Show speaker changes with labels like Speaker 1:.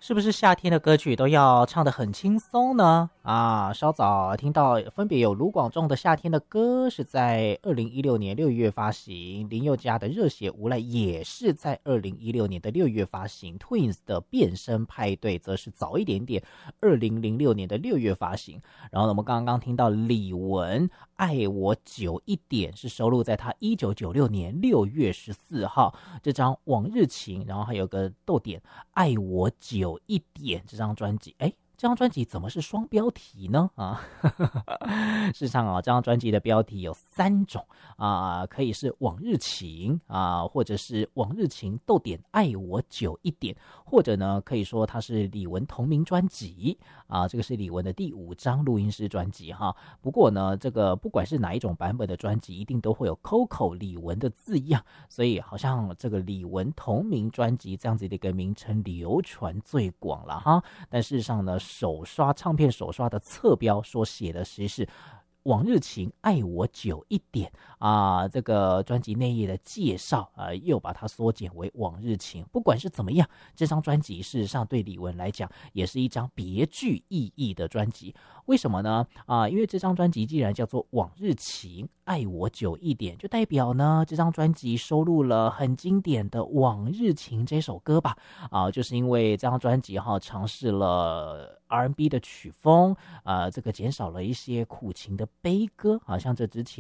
Speaker 1: 是不是夏天的歌曲都要唱得很轻松呢？稍早听到分别有卢广仲的《夏天的歌》是在2016年6月发行，林宥嘉的《热血无赖》也是在2016年的6月发行， Twins 的《变身派对》则是早一点点，2006年的6月发行。然后呢，我们刚刚听到李玟《爱我久一点》是收录在他1996年6月14号这张《往日情》，然后还有个逗点爱我久一点这张专辑。这张专辑怎么是双标题呢？事实上这张专辑的标题有3种可以是往日情或者是往日情逗点爱我久一点，或者呢可以说它是李玟同名专辑这个是李玟的第5张录音室专辑哈。不过呢，这个不管是哪一种版本的专辑，一定都会有 Coco 李玟的字样，所以好像这个李玟同名专辑这样子的一个名称流传最广了哈。但事实上呢，唱片首刷的侧标所写的其实是往日情爱我久一点这个专辑内页的介绍又把它缩减为往日情。不管是怎么样，这张专辑事实上对李玟来讲也是一张别具意义的专辑。为什么呢？因为这张专辑既然叫做往日情爱我久一点，就代表呢这张专辑收录了很经典的往日情这首歌吧就是因为这张专辑尝试了 R&B 的曲风这个减少了一些苦情的悲歌像这之前